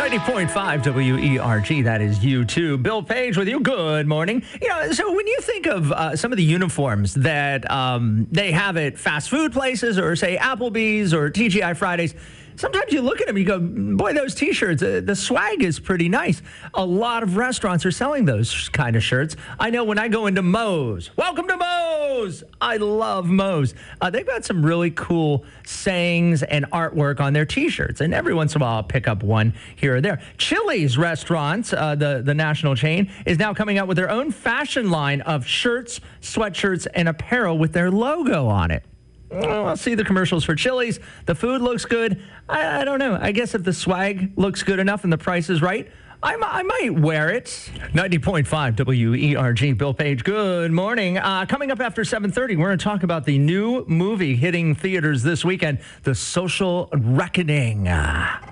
90.5 WERG, that is you too. Bill Page with you. Good morning. So when you think of some of the uniforms that they have at fast food places or say Applebee's or TGI Fridays, sometimes you look at them, you go, boy, those T-shirts, the swag is pretty nice. A lot of restaurants are selling those kind of shirts. I know when I go into Moe's, welcome to Moe's. I love Moe's. They've got some really cool sayings and artwork on their T-shirts. And every once in a while, I'll pick up one here or there. Chili's restaurants, the national chain, is now coming out with their own fashion line of shirts, sweatshirts, and apparel with their logo on it. I'll see the commercials for Chili's. The food looks good. I don't know. I guess if the swag looks good enough and the price is right, I might wear it. 90.5 WERG, Bill Page. Good morning. Coming up after 7:30, we're going to talk about the new movie hitting theaters this weekend, The Social Reckoning.